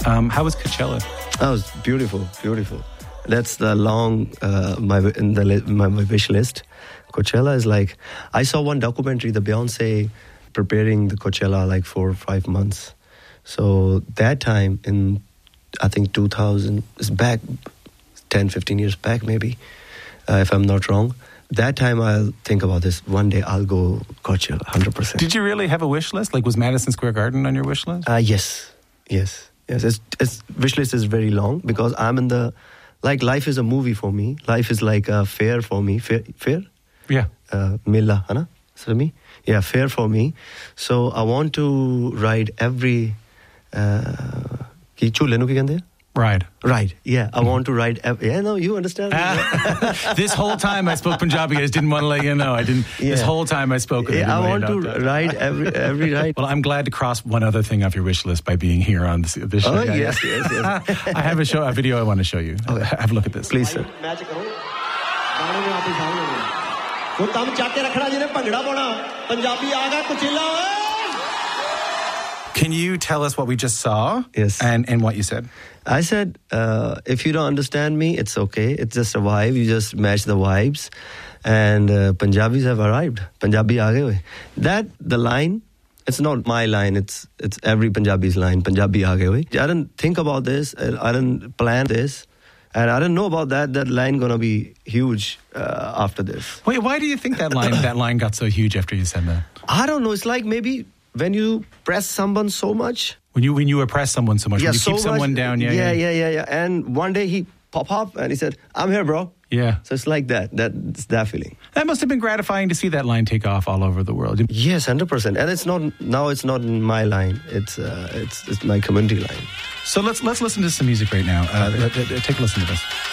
How was Coachella? That was beautiful, beautiful. That's the long my wish list. Coachella is like, I saw one documentary, the Beyonce preparing the Coachella like 4 or 5 months. So that time in, I think 2000, it's back 10, 15 years back maybe, if I'm not wrong. That time I'll think about this. One day I'll go Coachella, 100%. Did you really have a wish list? Like, was Madison Square Garden on your wish list? Yes. It's wish list is very long because I'm in the, like, life is a movie for me. Life is like a fair for me. Fair? Yeah. Mela, Hana? Me? Yeah, fair for me. So I want to ride every... Ride. Yeah. I want to ride... you understand. This whole time I spoke Punjabi. I just didn't want to let you know. This whole time I spoke. I want to ride every ride. Well, I'm glad to cross one other thing off your wish list by being here on this show. Oh, yes. I have a video I want to show you. Okay. Have a look at this. Please, sir. Can you tell us what we just saw? Yes. And what you said? I said, if you don't understand me, it's okay. It's just a vibe. You just match the vibes. And Punjabis have arrived. Punjabi aa gaye. That, the line, it's not my line. It's every Punjabi's line. Punjabi aa gaye. I didn't think about this. I didn't plan this. And I didn't know about that line going to be huge after this. Wait, why do you think that line got so huge after you said that? I don't know. It's like maybe when you press someone so much. When you oppress someone so much, when you so keep someone down. Yeah. And one day he popped up and he said, I'm here, bro. Yeah. So it's like that. That's that feeling. That must have been gratifying to see that line take off all over the world. Yes, 100%. And it's not my line. It's my community line. So let's listen to some music right now. Take a listen to this.